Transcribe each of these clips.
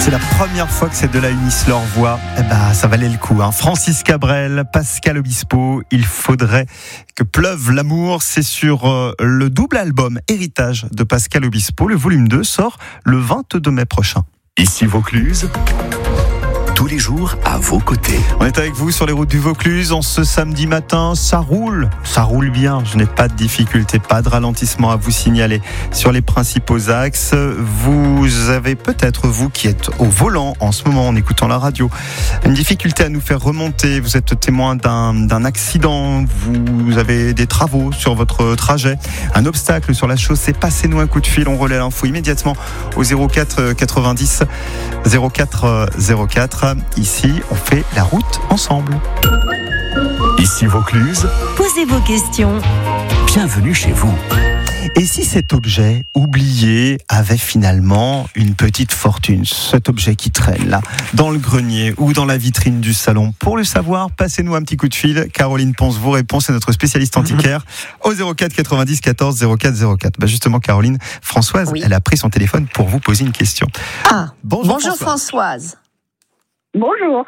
C'est la première fois que ces deux-là unissent leur voix. Ça valait le coup. Francis Cabrel, Pascal Obispo, Il faudrait que pleuve l'amour. C'est sur le double album Héritage de Pascal Obispo. Le volume 2 sort le 22 mai prochain. Ici Vaucluse, tous les jours à vos côtés. On est avec vous sur les routes du Vaucluse en ce samedi matin. Ça roule bien. Je n'ai pas de difficulté, pas de ralentissement à vous signaler sur les principaux axes. Vous avez peut-être, vous qui êtes au volant en ce moment en écoutant la radio, une difficulté à nous faire remonter. Vous êtes témoin d'un accident, vous avez des travaux sur votre trajet, un obstacle sur la chaussée. Passez-nous un coup de fil, on relaie l'info immédiatement au 04 90 04 04. Ici, on fait la route ensemble. Ici Vaucluse, posez vos questions. Bienvenue chez vous. Et si cet objet oublié avait finalement une petite fortune, cet objet qui traîne là, dans le grenier ou dans la vitrine du salon? Pour le savoir, passez-nous un petit coup de fil. Caroline Ponce vous répond, c'est notre spécialiste antiquaire, au 04 90 14 04 04. Justement, Caroline, Françoise, oui. Elle a pris son téléphone pour vous poser une question. Bonjour Françoise. Bonjour.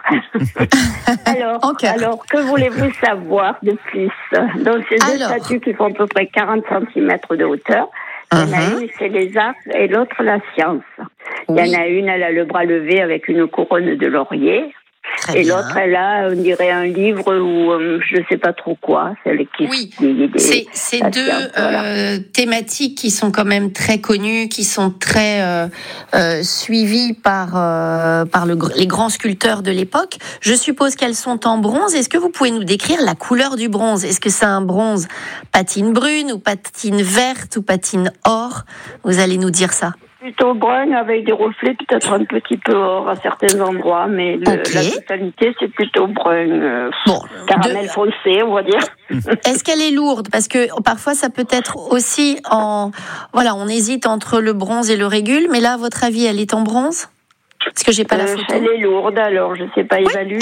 Alors, que voulez-vous savoir de plus? Donc, c'est deux statues qui font à peu près 40 cm de hauteur. Il y en a une, c'est les arts, et l'autre, la science. Il y en a une, elle a le bras levé avec une couronne de laurier. Très et bien. l'autre, elle a, on dirait, un livre ou je ne sais pas trop quoi. C'est deux thématiques qui sont quand même très connues, qui sont très suivies par les grands sculpteurs de l'époque. Je suppose qu'elles sont en bronze. Est-ce que vous pouvez nous décrire la couleur du bronze? Est-ce que c'est un bronze patine brune ou patine verte ou patine or? Vous allez nous dire ça. Plutôt brun avec des reflets, peut-être un petit peu or à certains endroits, mais la totalité c'est plutôt brun, caramel foncé, on va dire. Est-ce qu'elle est lourde? Parce que parfois ça peut être aussi on hésite entre le bronze et le régule, mais là, à votre avis, elle est en bronze? Parce que j'ai pas la photo. Elle est lourde, alors je sais pas évaluer.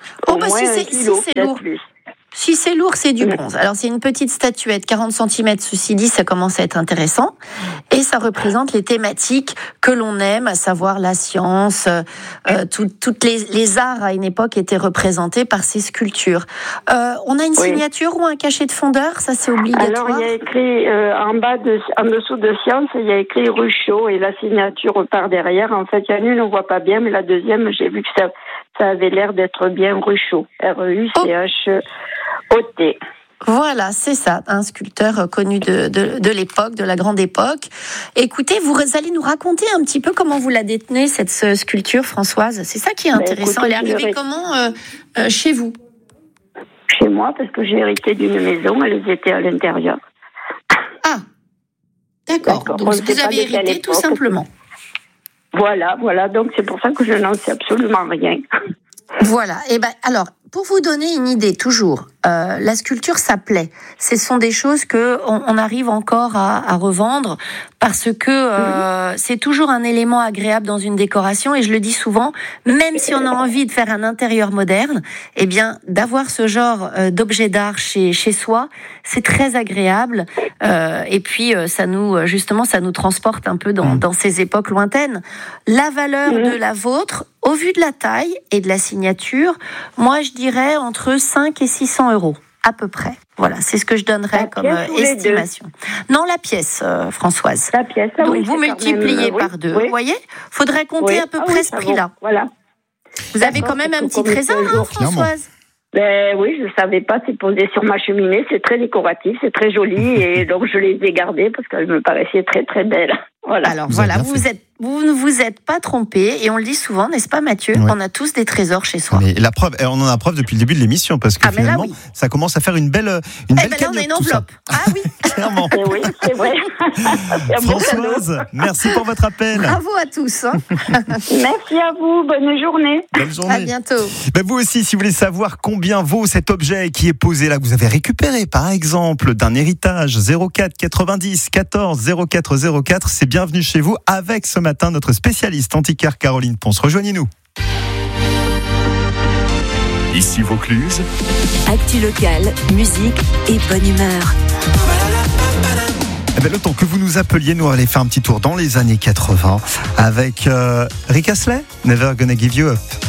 Si c'est lourd, c'est du bronze. Alors, c'est une petite statuette, 40 cm, ceci dit, ça commence à être intéressant. Et ça représente les thématiques que l'on aime, à savoir la science. Toutes les arts, à une époque, étaient représentés par ces sculptures. On a une signature ou un cachet de fondeur? Ça, c'est obligatoire. Alors, il y a écrit, en dessous de science, il y a écrit Ruchot, et la signature par derrière. En fait, il y en a une, on voit pas bien, mais la deuxième, j'ai vu que ça avait l'air d'être bien Ruchot. R-E-U-C-H-O-T. Voilà, c'est ça, un sculpteur connu de l'époque, de la grande époque. Écoutez, vous allez nous raconter un petit peu comment vous la détenez, cette sculpture, Françoise. C'est ça qui est intéressant. Elle est arrivée comment chez vous? Chez moi, parce que j'ai hérité d'une maison, elles étaient à l'intérieur. Ah, d'accord. Donc vous avez hérité tout simplement. Voilà, donc c'est pour ça que je n'en sais absolument rien. Voilà, alors, pour vous donner une idée, toujours, la sculpture, ça plaît. Ce sont des choses qu'on arrive encore à revendre parce que c'est toujours un élément agréable dans une décoration, et je le dis souvent, même si on a envie de faire un intérieur moderne, d'avoir ce genre d'objet d'art chez soi, c'est très agréable, et puis ça nous transporte un peu dans ces époques lointaines. La valeur de la vôtre, au vu de la taille et de la signature, moi je dirais entre 5 et 600 €, à peu près. Voilà, c'est ce que je donnerais comme estimation. Non, la pièce, Françoise. La pièce, donc vous multipliez par 2, vous voyez? Faudrait compter à peu près ce prix-là. Voilà. Vous avez quand même un petit trésor, Françoise? Oui, je ne savais pas, c'est posé sur ma cheminée, c'est très décoratif, c'est très joli, et donc je les ai gardées parce qu'elles me paraissaient très très belles. Voilà. Alors voilà, vous ne vous êtes pas trompé, et on le dit souvent, n'est-ce pas, Mathieu? On a tous des trésors chez soi. Mais la preuve, on en a preuve depuis le début de l'émission, parce que finalement, ça commence à faire une belle cagnotte. Là, on a une enveloppe. Ah oui. Clairement. Oui, c'est vrai. Françoise, merci pour votre appel. Bravo à tous. Merci à vous, bonne journée. Bonne journée. À bientôt. Vous aussi, si vous voulez savoir combien vaut cet objet qui est posé là, que vous avez récupéré, par exemple, d'un héritage, 04 90 14 04 04, c'est bienvenue chez vous avec ce matin notre spécialiste antiquaire Caroline Ponce. Rejoignez-nous. Ici Vaucluse, actu locale, musique et bonne humeur. Eh bien, le temps que vous nous appeliez, nous allons faire un petit tour dans les années 80 avec Rick Astley, Never Gonna Give You Up.